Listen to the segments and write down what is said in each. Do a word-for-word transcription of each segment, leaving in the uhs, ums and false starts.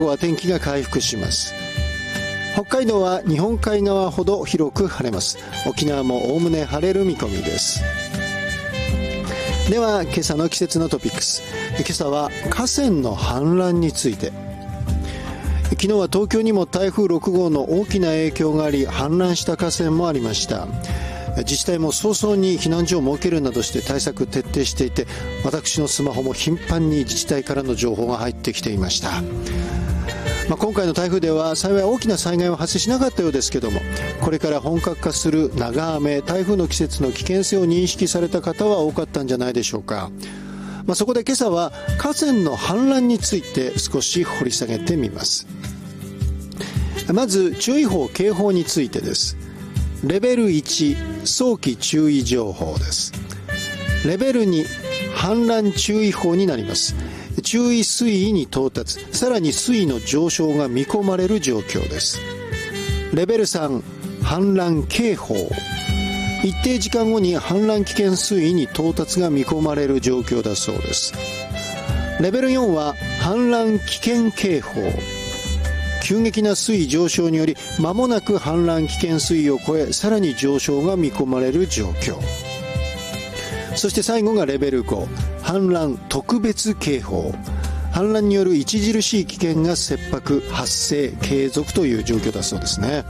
午後は天気が回復します。北海道は日本海側ほど広く晴れます。沖縄もおおむね晴れる見込みです。では今朝の季節のトピックス。今朝は河川の氾濫について。昨日は東京にも台風ろく号の大きな影響があり、氾濫した河川もありました。自治体も早々に避難所を設けるなどして対策徹底していて、私のスマホも頻繁に自治体からの情報が入ってきていました。まあ、今回の台風では幸い大きな災害は発生しなかったようですけども、これから本格化する長雨、台風の季節の危険性を認識された方は多かったんじゃないでしょうか。まあ、そこで今朝は河川の氾濫について少し掘り下げてみます。まず注意報・警報についてです。レベルいち、早期注意情報です。レベルに、氾濫注意報になります。注意水位に到達、さらに水位の上昇が見込まれる状況です。レベルさん、氾濫警報。一定時間後に氾濫危険水位に到達が見込まれる状況だそうです。レベルよんは氾濫危険警報。急激な水位上昇により間もなく氾濫危険水位を超え、さらに上昇が見込まれる状況。そして最後がレベルご、氾濫特別警報。氾濫による著しい危険が切迫、発生、継続という状況だそうですね。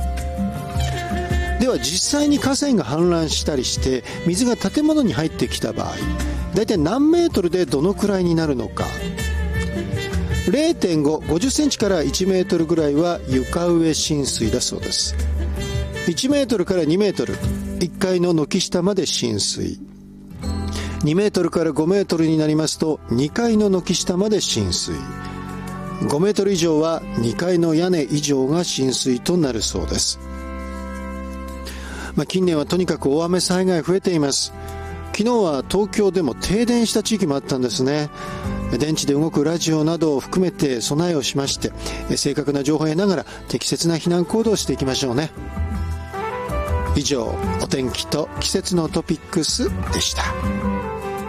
では実際に河川が氾濫したりして水が建物に入ってきた場合、だいたい何メートルでどのくらいになるのか。れいてんご、ごじゅっセンチからいちメートルぐらいは床上浸水だそうです。いちメートルからにメートル、いっかいの軒下まで浸水。にメートルからごメートルになりますとにかいの軒下まで浸水。ごメートル以上はにかいの屋根以上が浸水となるそうです。まあ、近年はとにかく大雨災害増えています。昨日は東京でも停電した地域もあったんですね。電池で動くラジオなどを含めて備えをしまして、正確な情報を得ながら適切な避難行動をしていきましょうね。以上、お天気と季節のトピックスでした。